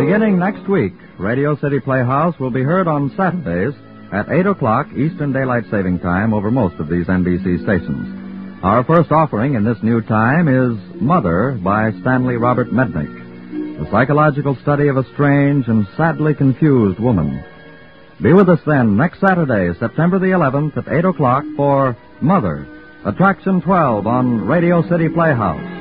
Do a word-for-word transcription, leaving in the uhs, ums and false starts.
Beginning next week, Radio City Playhouse will be heard on Saturdays at eight o'clock Eastern Daylight Saving Time over most of these N B C stations. Our first offering in this new time is Mother by Stanley Robert Mednick, the psychological study of a strange and sadly confused woman. Be with us then next Saturday, September the eleventh at eight o'clock for Mother, Attraction twelve on Radio City Playhouse.